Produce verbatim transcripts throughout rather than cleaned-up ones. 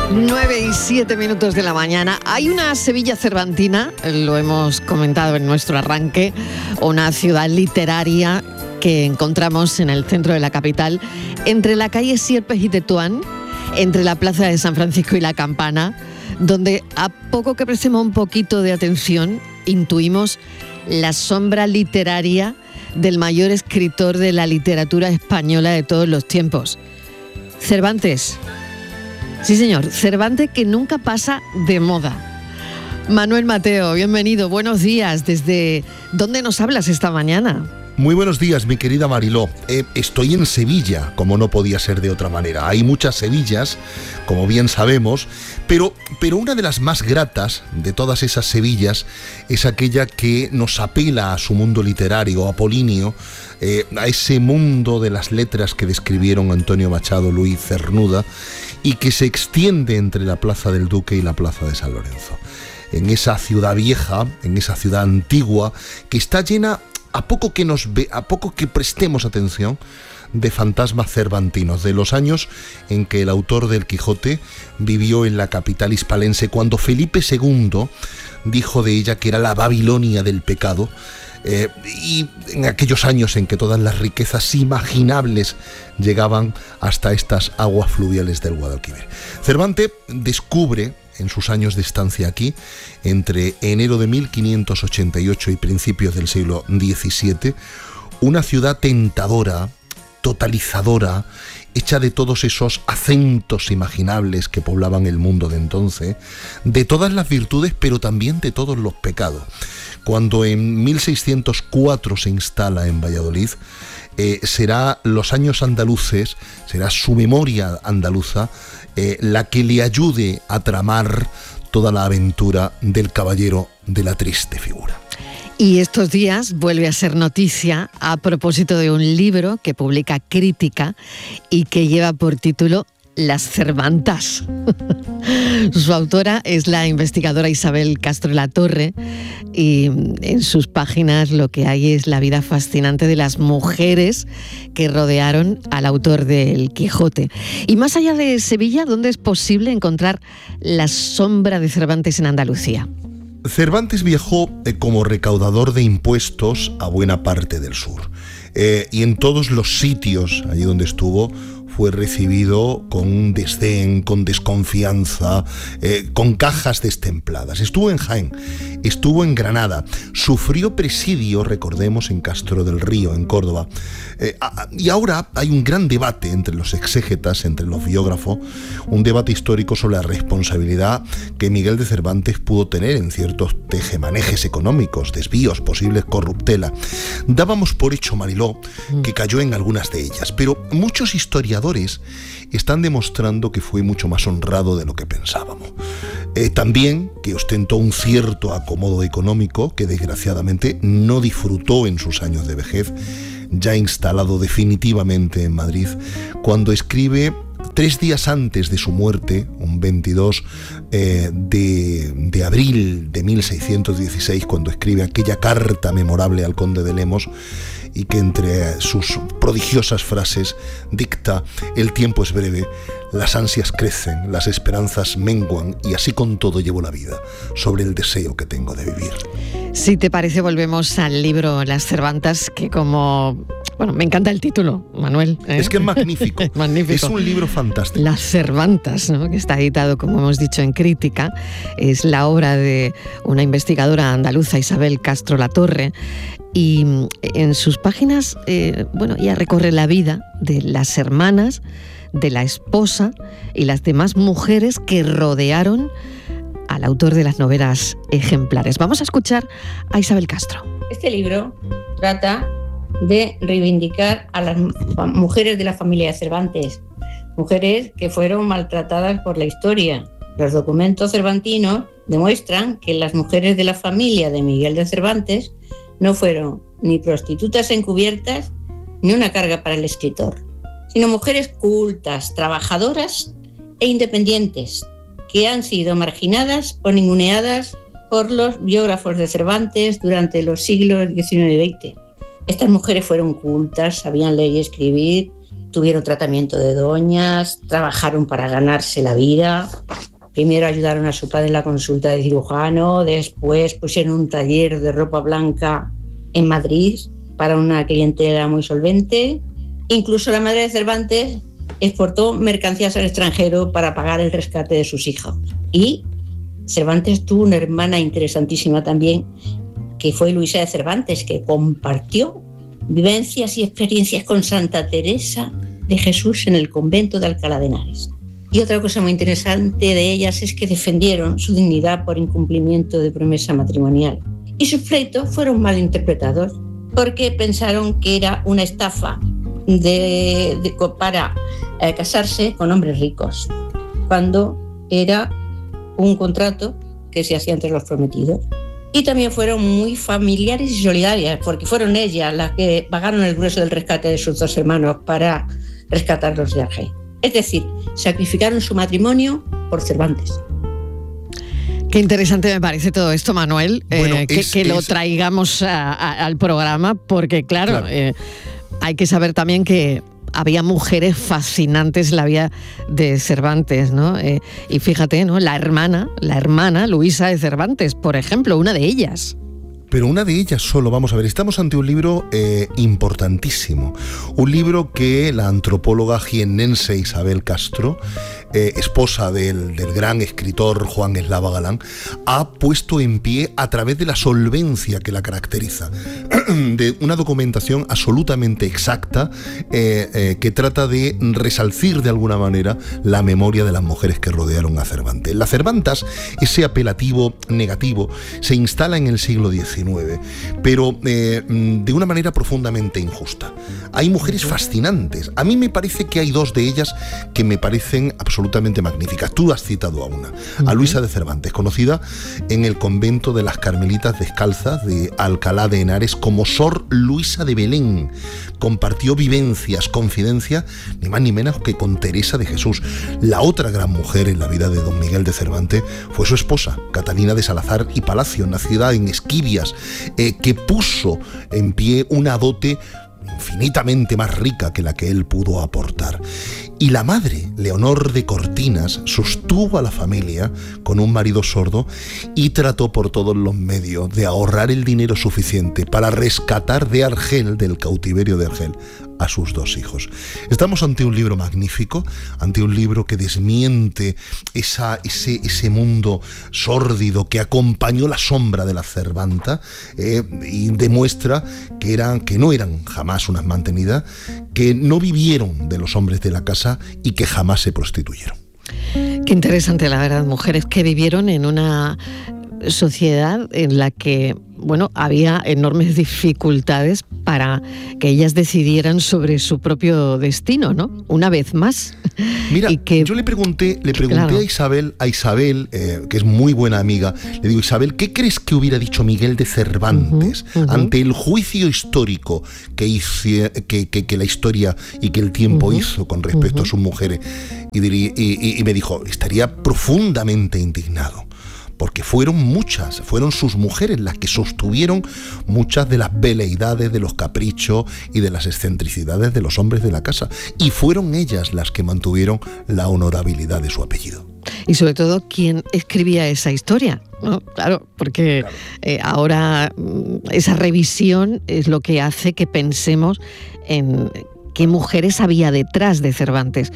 nueve y siete minutos de la mañana. Hay una Sevilla cervantina, lo hemos comentado en nuestro arranque, una ciudad literaria que encontramos en el centro de la capital, entre la calle Sierpes y Tetuán, entre la plaza de San Francisco y la Campana, donde a poco que prestemos un poquito de atención, intuimos la sombra literaria del mayor escritor de la literatura española de todos los tiempos, Cervantes. Sí, señor, Cervantes, que nunca pasa de moda. Manuel Mateo, bienvenido, buenos días. ¿Desde dónde nos hablas esta mañana? Muy buenos días, mi querida Mariló. Eh, estoy en Sevilla, como no podía ser de otra manera. Hay muchas Sevillas, como bien sabemos, pero, pero una de las más gratas de todas esas Sevillas es aquella que nos apela a su mundo literario, apolíneo, eh, a ese mundo de las letras que describieron Antonio Machado, Luis Cernuda, y que se extiende entre la Plaza del Duque y la Plaza de San Lorenzo. En esa ciudad vieja, en esa ciudad antigua, que está llena, a poco que nos ve, a poco que prestemos atención, de fantasmas cervantinos, de los años en que el autor del Quijote vivió en la capital hispalense, cuando Felipe segundo dijo de ella que era la Babilonia del pecado, eh, y en aquellos años en que todas las riquezas imaginables llegaban hasta estas aguas fluviales del Guadalquivir. Cervantes descubre, en sus años de estancia aquí, entre enero de mil quinientos ochenta y ocho y principios del siglo diecisiete, una ciudad tentadora, totalizadora, hecha de todos esos acentos imaginables que poblaban el mundo de entonces, de todas las virtudes, pero también de todos los pecados. Cuando en mil seiscientos cuatro se instala en Valladolid, eh, será los años andaluces, será su memoria andaluza, eh, la que le ayude a tramar toda la aventura del caballero de la triste figura. Y estos días vuelve a ser noticia a propósito de un libro que publica Crítica y que lleva por título Las Cervantas. Su autora es la investigadora Isabel Castro Latorre, y en sus páginas lo que hay es la vida fascinante de las mujeres que rodearon al autor del Quijote. Y más allá de Sevilla, ¿dónde es posible encontrar la sombra de Cervantes en Andalucía? Cervantes viajó eh, como recaudador de impuestos a buena parte del sur, eh, y en todos los sitios allí donde estuvo fue recibido con desdén, con desconfianza, eh, con cajas destempladas. Estuvo en Jaén, estuvo en Granada, sufrió presidio, recordemos, en Castro del Río, en Córdoba. Eh, y ahora hay un gran debate entre los exégetas, entre los biógrafos, un debate histórico sobre la responsabilidad que Miguel de Cervantes pudo tener en ciertos tejemanejes económicos, desvíos, posibles corruptela. Dábamos por hecho, Mariló, que cayó en algunas de ellas, pero muchos historiadores están demostrando que fue mucho más honrado de lo que pensábamos. Eh, también que ostentó un cierto acomodo económico que desgraciadamente no disfrutó en sus años de vejez, ya instalado definitivamente en Madrid, cuando escribe tres días antes de su muerte, un veintidós eh, de, de abril de mil seiscientos dieciséis, cuando escribe aquella carta memorable al conde de Lemos, y que entre sus prodigiosas frases dicta: el tiempo es breve, las ansias crecen, las esperanzas menguan, y así con todo llevo la vida sobre el deseo que tengo de vivir. Si te parece, volvemos al libro Las Cervantas, que como... Bueno, me encanta el título, Manuel, ¿eh? Es que es magnífico. Es magnífico. Es un libro fantástico. Las Cervantas, ¿no?, que está editado, como hemos dicho, en Crítica. Es la obra de una investigadora andaluza, Isabel Castro Latorre. Y en sus páginas, eh, bueno, ella recorre la vida de las hermanas, de la esposa y las demás mujeres que rodearon al autor de las novelas ejemplares. Vamos a escuchar a Isabel Castro. Este libro trata de reivindicar a las mujeres de la familia de Cervantes, mujeres que fueron maltratadas por la historia. Los documentos cervantinos demuestran que las mujeres de la familia de Miguel de Cervantes no fueron ni prostitutas encubiertas ni una carga para el escritor, sino mujeres cultas, trabajadoras e independientes, que han sido marginadas o ninguneadas por los biógrafos de Cervantes durante los siglos diecinueve y veinte. Estas mujeres fueron cultas, sabían leer y escribir, tuvieron tratamiento de doñas, trabajaron para ganarse la vida. Primero ayudaron a su padre en la consulta de cirujano, después pusieron un taller de ropa blanca en Madrid para una clientela muy solvente. Incluso la madre de Cervantes exportó mercancías al extranjero para pagar el rescate de sus hijos. Y Cervantes tuvo una hermana interesantísima también, que fue Luisa de Cervantes, que compartió vivencias y experiencias con Santa Teresa de Jesús en el convento de Alcalá de Henares. Y otra cosa muy interesante de ellas es que defendieron su dignidad por incumplimiento de promesa matrimonial. Y sus pleitos fueron mal interpretados porque pensaron que era una estafa de, de, para eh, casarse con hombres ricos, cuando era un contrato que se hacía entre los prometidos. Y también fueron muy familiares y solidarias, porque fueron ellas las que pagaron el grueso del rescate de sus dos hermanos para rescatarlos de Argel. Es decir, sacrificaron su matrimonio por Cervantes. Qué interesante me parece todo esto, Manuel, bueno, eh, que, es, que lo es... traigamos a, a, al programa, porque claro, claro. Eh, hay que saber también que había mujeres fascinantes en la vida de Cervantes, ¿no? Eh, y fíjate, ¿no? La hermana, la hermana Luisa de Cervantes, por ejemplo, una de ellas. Pero una de ellas solo, vamos a ver, estamos ante un libro eh, importantísimo, un libro que la antropóloga jiennense Isabel Castro, eh, esposa del, del gran escritor Juan Eslava Galán, ha puesto en pie a través de la solvencia que la caracteriza, de una documentación absolutamente exacta eh, eh, que trata de resalcir de alguna manera la memoria de las mujeres que rodearon a Cervantes. La Cervantas, ese apelativo negativo, se instala en el siglo diecinueve. Pero eh, de una manera profundamente injusta. Hay mujeres fascinantes. A mí me parece que hay dos de ellas que me parecen absolutamente magníficas. Tú has citado a una, a Luisa de Cervantes, conocida en el convento de las Carmelitas Descalzas de Alcalá de Henares como Sor Luisa de Belén. Compartió vivencias, confidencias, ni más ni menos que con Teresa de Jesús. La otra gran mujer en la vida de don Miguel de Cervantes fue su esposa, Catalina de Salazar y Palacio, nacida en Esquivias, eh, que puso en pie una dote infinitamente más rica que la que él pudo aportar. Y la madre, Leonor de Cortinas, sostuvo a la familia con un marido sordo y trató por todos los medios de ahorrar el dinero suficiente para rescatar de Argel, del cautiverio de Argel, a sus dos hijos. Estamos ante un libro magnífico, ante un libro que desmiente esa, ese, ese mundo sórdido que acompañó la sombra de la Cervanta eh, y demuestra que, eran, que no eran jamás unas mantenidas, que no vivieron de los hombres de la casa y que jamás se prostituyeron. Qué interesante, la verdad, mujeres que vivieron en una sociedad en la que, bueno, había enormes dificultades para que ellas decidieran sobre su propio destino, ¿no? Una vez más. Mira, y que, yo le pregunté, le pregunté claro. a Isabel, a Isabel, eh, que es muy buena amiga, le digo, Isabel, ¿qué crees que hubiera dicho Miguel de Cervantes uh-huh, uh-huh. ante el juicio histórico que, hizo, que, que, que la historia y que el tiempo uh-huh, hizo con respecto uh-huh. a sus mujeres? Y, diría, y, y, y me dijo, estaría profundamente indignado. Porque fueron muchas, fueron sus mujeres las que sostuvieron muchas de las veleidades, de los caprichos y de las excentricidades de los hombres de la casa. Y fueron ellas las que mantuvieron la honorabilidad de su apellido. Y sobre todo, ¿quién escribía esa historia? ¿No? Claro, porque claro. Eh, ahora esa revisión es lo que hace que pensemos en qué mujeres había detrás de Cervantes.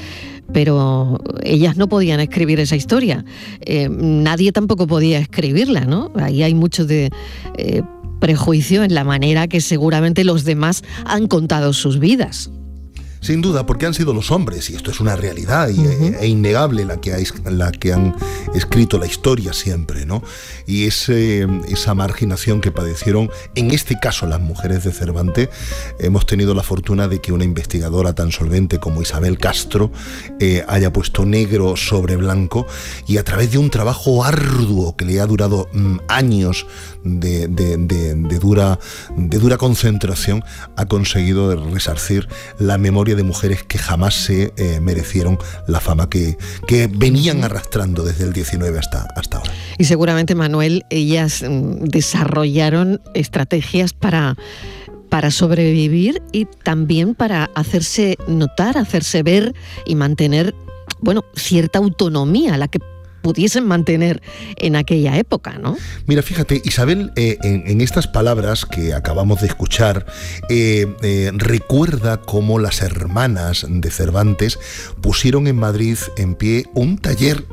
Pero ellas no podían escribir esa historia. Eh, nadie tampoco podía escribirla, ¿no? Ahí hay mucho de eh, prejuicio en la manera que seguramente los demás han contado sus vidas. Sin duda, porque han sido los hombres, y esto es una realidad y, uh-huh. e innegable, la que, hay, la que han escrito la historia siempre, ¿no? Y ese, esa marginación que padecieron, en este caso las mujeres de Cervantes, hemos tenido la fortuna de que una investigadora tan solvente como Isabel Castro eh, haya puesto negro sobre blanco y a través de un trabajo arduo que le ha durado mm, años de, de, de, de, dura, de dura concentración, ha conseguido resarcir la memoria de mujeres que jamás se eh, merecieron la fama que, que venían arrastrando desde el diecinueve hasta, hasta ahora. Y seguramente, Manuel, ellas mm, desarrollaron estrategias para, para sobrevivir y también para hacerse notar, hacerse ver y mantener, bueno, cierta autonomía, la que pudiesen mantener en aquella época, ¿no? Mira, fíjate, Isabel, eh, en, en estas palabras que acabamos de escuchar, eh, eh, recuerda cómo las hermanas de Cervantes pusieron en Madrid en pie un taller,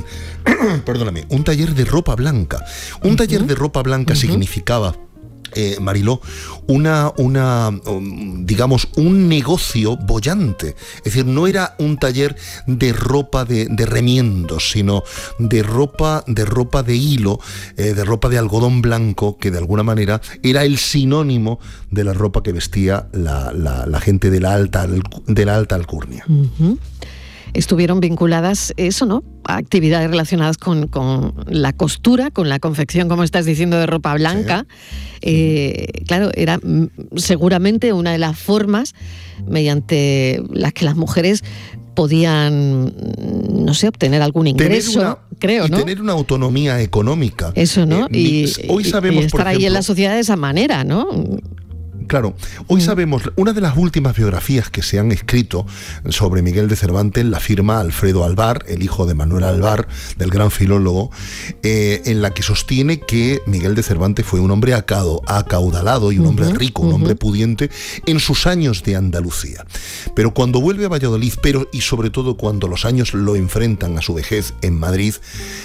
perdóname, un taller de ropa blanca. Un uh-huh. taller de ropa blanca uh-huh. significaba, Eh, Mariló, una, una um, digamos, un negocio boyante. Es decir, no era un taller de ropa de, de remiendos, sino de ropa, de ropa de hilo, eh, de ropa de algodón blanco, que de alguna manera era el sinónimo de la ropa que vestía la, la, la gente de la alta, de la alta alcurnia. Uh-huh. Estuvieron vinculadas, eso, ¿no?, a actividades relacionadas con, con la costura, con la confección, como estás diciendo, de ropa blanca. Sí. Eh, claro, era seguramente una de las formas mediante las que las mujeres podían, no sé, obtener algún ingreso, una, creo, y ¿no? tener una autonomía económica. Eso, ¿no? Eh, y, hoy sabemos, y estar por ejemplo, ahí en la sociedad de esa manera, ¿no? Claro, hoy sabemos, una de las últimas biografías que se han escrito sobre Miguel de Cervantes la firma Alfredo Alvar, el hijo de Manuel Alvar, del gran filólogo, eh, en la que sostiene que Miguel de Cervantes fue un hombre acado, acaudalado y un uh-huh, hombre rico, un uh-huh. hombre pudiente en sus años de Andalucía. Pero cuando vuelve a Valladolid, pero y sobre todo cuando los años lo enfrentan a su vejez en Madrid,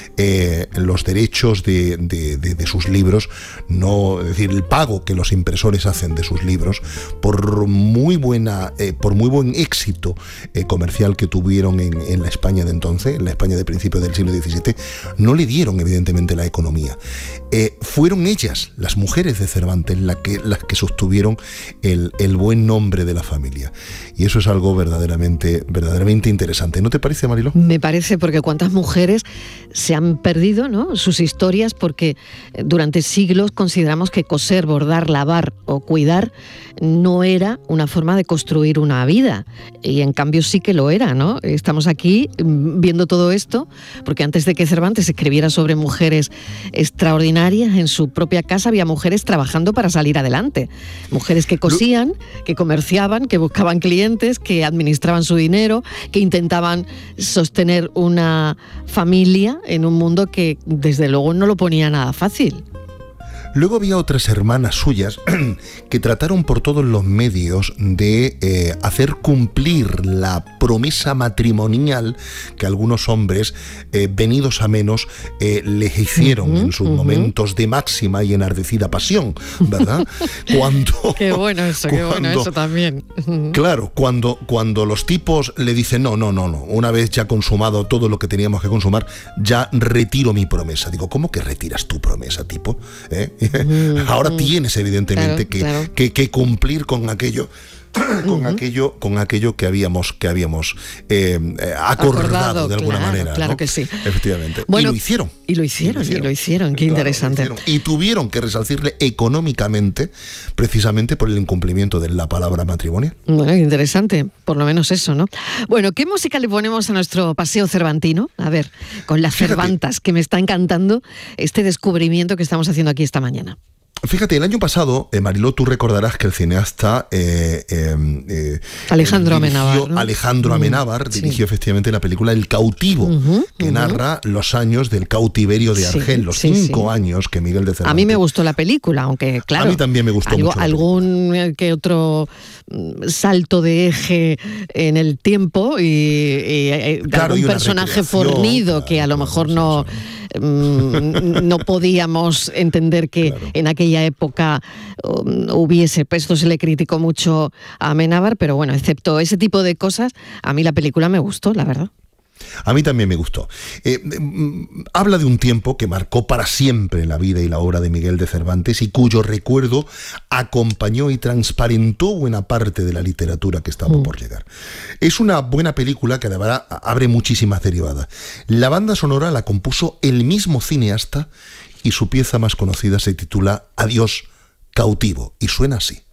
eh, los derechos de, de, de, de sus libros, no, es decir, el pago que los impresores hacen de sus libros, por muy buena, eh, por muy buen éxito eh, comercial que tuvieron en, en la España de entonces, en la España de principios del siglo diecisiete, no le dieron evidentemente la economía. Eh, fueron ellas, las mujeres de Cervantes, la que, las que sostuvieron el, el buen nombre de la familia. Y eso es algo verdaderamente, verdaderamente interesante. ¿No te parece, Mariló? Me parece, porque cuántas mujeres se han perdido, ¿no?, sus historias, porque durante siglos consideramos que coser, bordar, lavar o cuidar no era una forma de construir una vida, y en cambio sí que lo era, ¿no? Estamos aquí viendo todo esto porque antes de que Cervantes escribiera sobre mujeres extraordinarias, en su propia casa había mujeres trabajando para salir adelante, mujeres que cosían, que comerciaban, que buscaban clientes, que administraban su dinero, que intentaban sostener una familia en un mundo que desde luego no lo ponía nada fácil. Luego había otras hermanas suyas que trataron por todos los medios de eh, hacer cumplir la promesa matrimonial que algunos hombres, eh, venidos a menos, eh, les hicieron uh-huh, en sus uh-huh. momentos de máxima y enardecida pasión, ¿verdad? Cuando, qué bueno eso, cuando, qué bueno eso también. Claro, cuando, cuando los tipos le dicen, no, no, no, no, una vez ya consumado todo lo que teníamos que consumar, ya retiro mi promesa. Digo, ¿cómo que retiras tu promesa, tipo? ¿Eh? Ahora tienes evidentemente claro, que, claro. Que, que cumplir con aquello con uh-huh. aquello con aquello que habíamos que habíamos eh, acordado, acordado de alguna claro, manera, claro ¿no? que sí, efectivamente. Bueno, y lo hicieron y lo hicieron y lo hicieron, y lo hicieron. Qué claro, interesante. Hicieron. Y tuvieron que resarcirle económicamente precisamente por el incumplimiento de la palabra matrimonial. Bueno, interesante, por lo menos eso, ¿no? Bueno, ¿qué música le ponemos a nuestro paseo cervantino? A ver, con las Fíjate. Cervantas, que me está encantando este descubrimiento que estamos haciendo aquí esta mañana. Fíjate, el año pasado, eh, Mariló, tú recordarás que el cineasta eh, eh, eh, Alejandro Amenábar, ¿no? Alejandro Amenábar sí. dirigió efectivamente la película El cautivo, uh-huh, que uh-huh. narra los años del cautiverio de Argel, sí, los sí, cinco sí. años que Miguel de Cervantes... A mí me gustó la película, aunque claro... A mí también me gustó algo, mucho. Algún que otro salto de eje en el tiempo y, y, y claro, algún y personaje fornido claro, que a lo claro, mejor no... Sí, sí. no podíamos entender que claro. en aquella época um, hubiese, pues esto se le criticó mucho a Amenábar, pero bueno, excepto ese tipo de cosas, a mí la película me gustó, la verdad. A mí también me gustó. Eh, habla de un tiempo que marcó para siempre la vida y la obra de Miguel de Cervantes y cuyo recuerdo acompañó y transparentó buena parte de la literatura que estaba mm. por llegar. Es una buena película que además abre muchísimas derivadas. La banda sonora la compuso el mismo cineasta y su pieza más conocida se titula Adiós, cautivo, y suena así.